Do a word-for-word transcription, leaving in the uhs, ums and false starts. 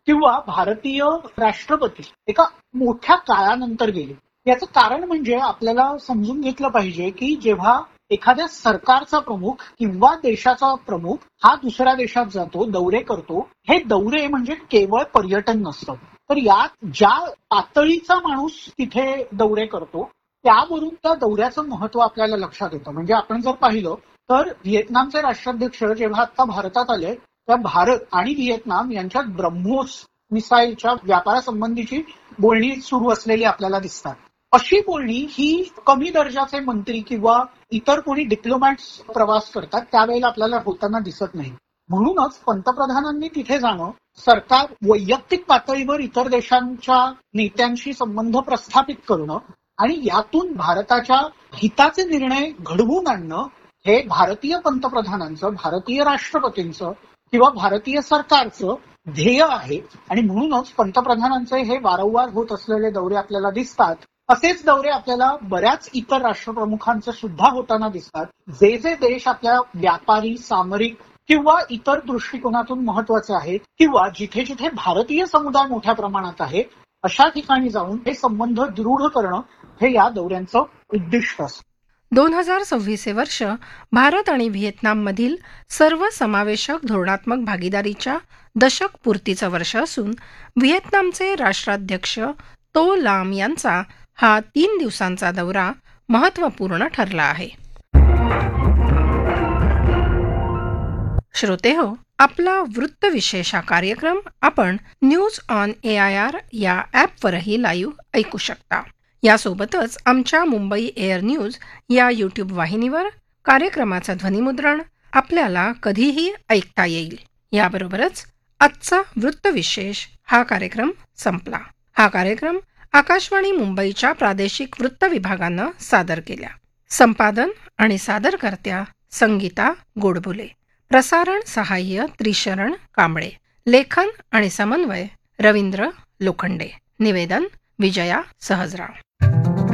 किंवा भारतीय राष्ट्रपती एका मोठ्या काळानंतर गेले. याचं कारण म्हणजे आपल्याला समजून घेतलं पाहिजे की जेव्हा एखाद्या सरकारचा प्रमुख किंवा देशाचा प्रमुख हा दुसऱ्या देशात जातो, दौरे करतो, हे दौरे म्हणजे केवळ पर्यटन नसतं. तर यात ज्या पातळीचा माणूस तिथे दौरे करतो त्यावरून त्या दौऱ्याचं महत्व आपल्याला लक्षात येतं. म्हणजे आपण जर पाहिलं तर व्हिएतनामचे राष्ट्राध्यक्ष जेव्हा आता भारतात आले त्या भारत आणि व्हिएतनाम यांच्यात ब्रह्मोस मिसाईलच्या व्यापारासंबंधीची बोलणी सुरू असलेली आपल्याला दिसतात. अशी बोलणी ही कमी दर्जाचे मंत्री किंवा इतर कोणी डिप्लोमॅट्स प्रवास करतात त्यावेळेला आपल्याला होताना दिसत नाही. म्हणूनच पंतप्रधानांनी तिथे जाणं, सरकार वैयक्तिक पातळीवर इतर देशांच्या नेत्यांशी संबंध प्रस्थापित करणं आणि यातून भारताच्या हिताचे निर्णय घडवून आणणं हे भारतीय पंतप्रधानांचं, भारतीय राष्ट्रपतींचं किंवा भारतीय सरकारचं ध्येय आहे. आणि म्हणूनच पंतप्रधानांचे हे वारंवार होत असलेले दौरे आपल्याला दिसतात. असेच दौरे आपल्याला बऱ्याच इतर राष्ट्रप्रमुखांचे सुद्धा होताना दिसतात. जे जे देश आपल्या व्यापारी, सामरिक किंवा इतर दृष्टिकोनातून महत्वाचे आहेत किंवा जिथे जिथे भारतीय समुदाय मोठ्या प्रमाणात आहे अशा ठिकाणी जाऊन हे संबंध दृढ करणं हे या दौऱ्यांचं उद्दिष्ट असतं. दोन हजार सव्वीस हे वर्ष भारत आणि व्हिएतनाममधील सर्वसमावेशक धोरणात्मक भागीदारीच्या दशक पूर्तीचं वर्ष असून व्हिएतनामचे राष्ट्राध्यक्ष तो लाम यांचा हा तीन दिवसांचा दौरा महत्त्वपूर्ण ठरला आहे. श्रोतेहो, आपला वृत्तविशेष हा कार्यक्रम आपण news on A I R या ॲपवरही लाईव्ह ऐकू शकता. यासोबतच आमच्या मुंबई एअर न्यूज या यूट्यूब वाहिनीवर कार्यक्रमाचं ध्वनिमुद्रण आपल्याला कधीही ऐकता येईल. याबरोबरच आजचा वृत्तविशेष हा कार्यक्रम संपला. हा कार्यक्रम आकाशवाणी मुंबईच्या प्रादेशिक वृत्त विभागानं सादर केला. संपादन आणि सादरकर्त्या संगीता गोडबोले. प्रसारण सहाय्य त्रिशरण कांबळे. लेखन आणि समन्वय रवींद्र लोखंडे. निवेदन विजया सहजराव.